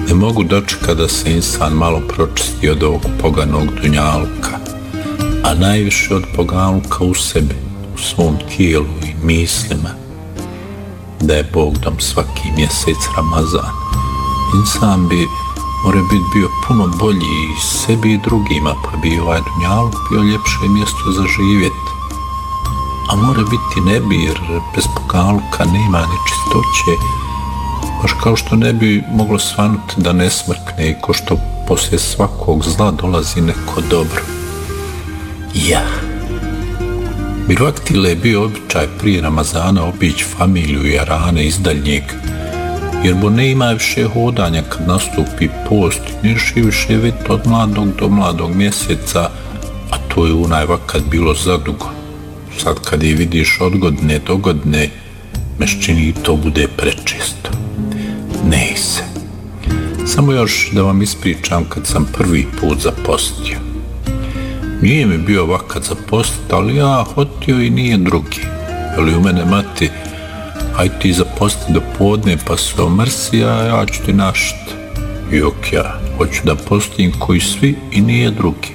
Ne mogu dočekati da se insan malo pročisti od ovog poganog dunjaluka, a najviše od poganuka u sebi, u svom tijelu i mislima. Da je Bog dom svaki mjesec Ramazan, insan bi more biti bio puno bolji i sebi i drugima, pa bi ovaj dunjaluk bio ljepše mjesto za živjeti. A more biti ne bi, jer bez poganuka nema ni čistoće, baš kao što ne bi moglo svanuti da ne smrkne i ko što poslije svakog zla dolazi neko dobro. Ja. Mirvaktile je bio običaj prije Ramazana obići familiju i jarane iz daljnjeg, jer bo ne ima više hodanja kad nastupi post, niši više vidjeti od mladog do mladog mjeseca, a to je onaj vakat bilo zadugo. Sad kad je vidiš od godine do godine, meščini to bude prečesto. Ne se. Samo još da vam ispričam kad sam prvi put zapostio. Nije mi bio vakat zapostiti, ali ja hotio i nije drugi. Ali u mene mati, aj ti zaposti do podne pa se omrsi, a ja ću ti našt. Jok ja, hoću da postim koji svi i nije drugi.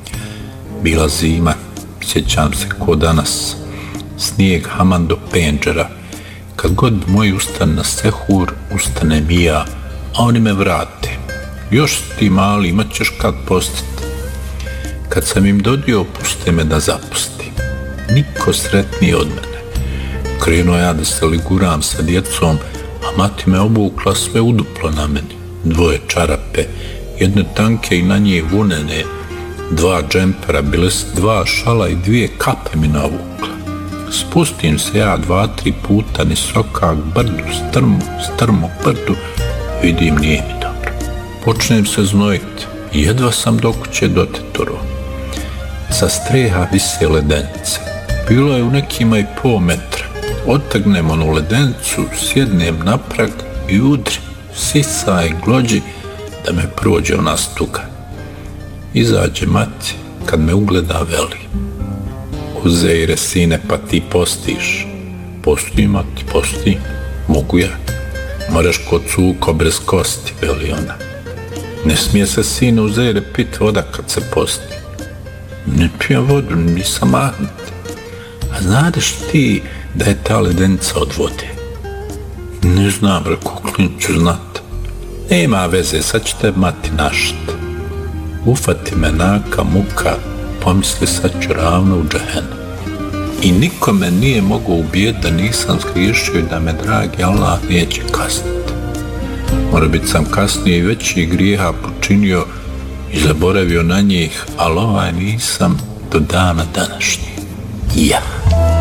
Bila zima, sjećam se ko danas, snijeg haman do penđera. Kad god moj ustan na sehur, ustanem i ja, a oni me vrate. Još ti mali, imat ćeš kad postiti. Kad sam im dodio, puste me da zapustim. Niko sretniji od mene. Krenuo ja da se liguram sa djecom, a mati me obukla sve uduplo na meni. 2 čarape, 1 tanke i na njih vunene, 2 džempera, bile su 2 šala i 2 kape mi navukla. Spustim se ja 2-3 puta ni sokak brdu, strmo brdu, vidim nije mi dobro. Počnem se znojiti, jedva sam do kuće doteturo. Sa streha vise ledenice. Bilo je u nekima i pol metra. Otrgnem onu ledenicu, sjednem na prag i udri, sisa i glođi da me prođe ona stuga. Izađe mati, kad me ugleda veli: Uzeire sine, pa ti postiš. Posti mati, posti, mogu ja. Moraš kod cuko brez kosti, veli ona. Ne smije se sine Uzeire pit voda kad se posti. Ne pijem vodu, nisam mahnut. A znadeš ti da je ta ledenica od vode? Ne znam, reko, klinču znat. Nema veze, sad će te mati našt. Ufati me naka muka, pomisli sad ću ravno u džehenu. I nikome nije mogao ubijeti da nisam zgriješio i da me dragi Allah neće kazniti. Mora biti sam kasnije i veći grijeha počinio i zaboravio na njih, ali ovaj nisam do dana današnjih. Ja.